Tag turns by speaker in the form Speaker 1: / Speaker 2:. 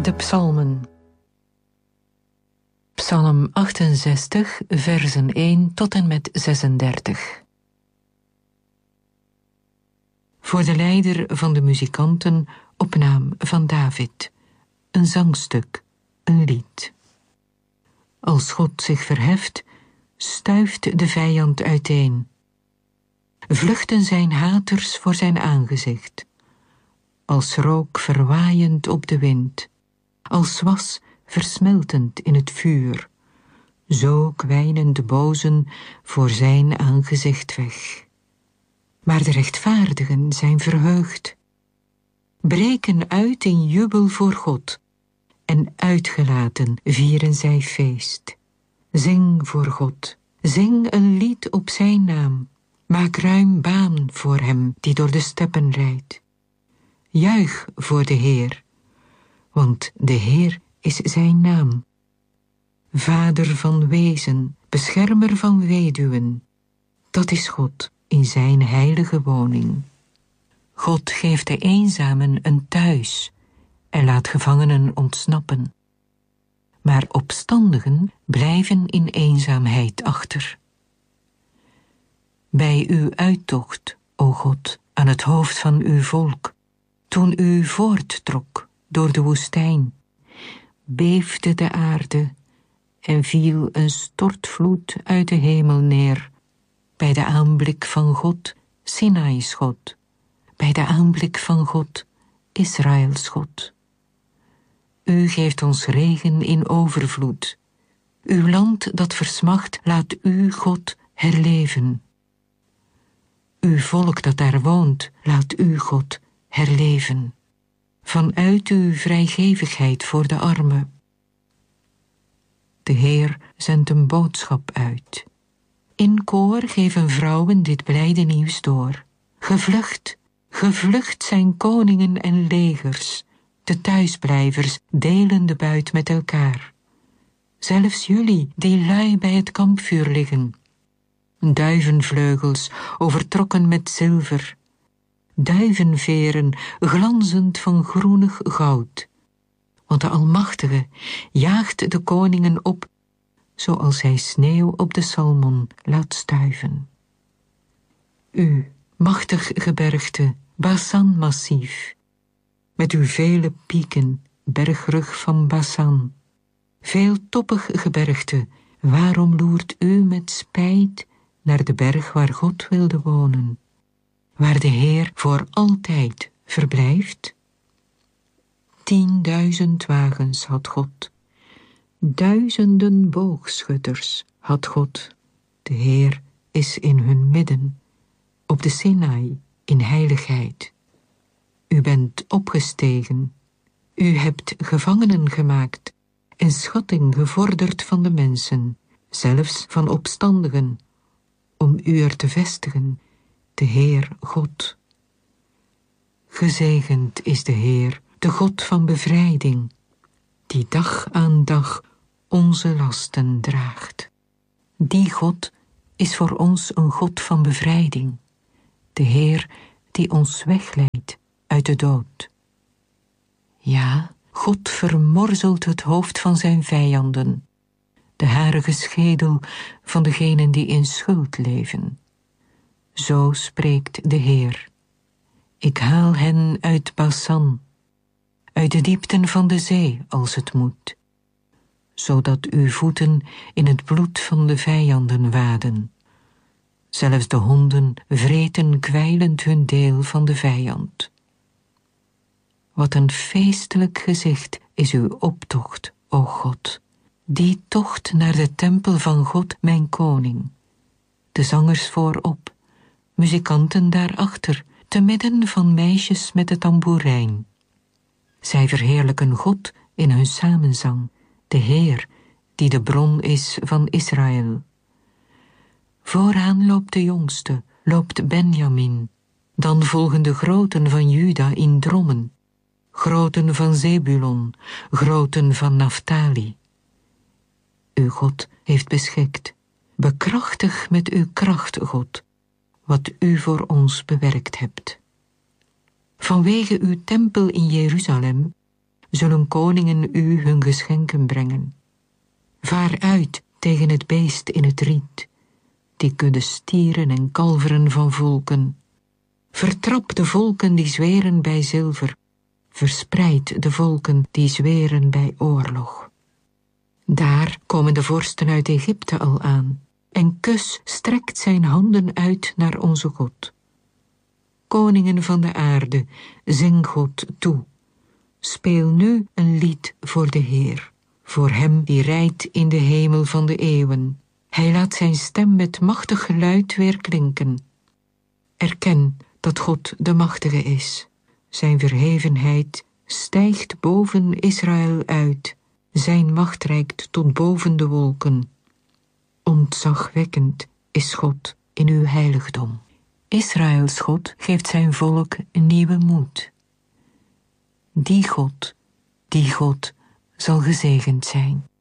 Speaker 1: De psalmen. Psalm 68, versen 1 tot en met 36. Voor de leider van de muzikanten op naam van David. Een zangstuk, een lied. Als God zich verheft, stuift de vijand uiteen. Vluchten zijn haters voor zijn aangezicht. Als rook verwaaiend op de wind. Als was versmeltend in het vuur. Zo kwijnen de bozen voor zijn aangezicht weg. Maar de rechtvaardigen zijn verheugd. Breken uit in jubel voor God. En uitgelaten vieren zij feest. Zing voor God. Zing een lied op zijn naam. Maak ruim baan voor hem die door de steppen rijdt. Juich voor de Heer, want de Heer is zijn naam. Vader van wezen, beschermer van weduwen, dat is God in zijn heilige woning. God geeft de eenzamen een thuis en laat gevangenen ontsnappen. Maar opstandigen blijven in eenzaamheid achter. Bij uw uittocht, o God, aan het hoofd van uw volk, toen u voorttrok door de woestijn, beefde de aarde en viel een stortvloed uit de hemel neer, bij de aanblik van God, Sinaïs God, bij de aanblik van God, Israëls God. U geeft ons regen in overvloed. Uw land dat versmacht, laat u, God, herleven. Uw volk dat daar woont, laat u, God, herleven. Vanuit uw vrijgevigheid voor de armen. De Heer zendt een boodschap uit. In koor geven vrouwen dit blijde nieuws door. Gevlucht, gevlucht zijn koningen en legers. De thuisblijvers delen de buit met elkaar. Zelfs jullie die lui bij het kampvuur liggen. Duivenvleugels overtrokken met zilver. Duivenveren glanzend van groenig goud. Want de Almachtige jaagt de koningen op, zoals hij sneeuw op de Salmon laat stuiven. U, machtig gebergte, Basan-massief, met uw vele pieken, bergrug van Basan. Veeltoppig gebergte, waarom loert u met spijt naar de berg waar God wilde wonen? Waar de Heer voor altijd verblijft? 10.000 wagens had God, duizenden boogschutters had God. De Heer is in hun midden, op de Sinaï in heiligheid. U bent opgestegen, u hebt gevangenen gemaakt en schatting gevorderd van de mensen, zelfs van opstandigen, om u er te vestigen, de Heer God. Gezegend is de Heer, de God van bevrijding, die dag aan dag onze lasten draagt. Die God is voor ons een God van bevrijding, de Heer die ons wegleidt uit de dood. Ja, God vermorzelt het hoofd van zijn vijanden, de harige schedel van degenen die in schuld leven. Zo spreekt de Heer. Ik haal hen uit Basan, uit de diepten van de zee als het moet, zodat uw voeten in het bloed van de vijanden waden. Zelfs de honden vreten kwijlend hun deel van de vijand. Wat een feestelijk gezicht is uw optocht, o God, die tocht naar de tempel van God, mijn koning. De zangers voorop, muzikanten daarachter, te midden van meisjes met de tamboerijn. Zij verheerlijken God in hun samenzang, de Heer, die de bron is van Israël. Vooraan loopt de jongste, loopt Benjamin. Dan volgen de groten van Juda in drommen. Groten van Zebulon, groten van Naftali. Uw God heeft beschikt. Bekrachtig met uw kracht, God, wat u voor ons bewerkt hebt. Vanwege uw tempel in Jeruzalem zullen koningen u hun geschenken brengen. Vaar uit tegen het beest in het riet, die kudde stieren en kalveren van volken. Vertrap de volken die zweren bij zilver, verspreid de volken die zweren bij oorlog. Daar komen de vorsten uit Egypte al aan, en Kus strekt zijn handen uit naar onze God. Koningen van de aarde, zing God toe. Speel nu een lied voor de Heer, voor hem die rijdt in de hemel van de eeuwen. Hij laat zijn stem met machtig geluid weer klinken. Erken dat God de machtige is. Zijn verhevenheid stijgt boven Israël uit. Zijn macht reikt tot boven de wolken. Ontzagwekkend is God in uw heiligdom. Israëls God geeft zijn volk een nieuwe moed. Die God zal gezegend zijn.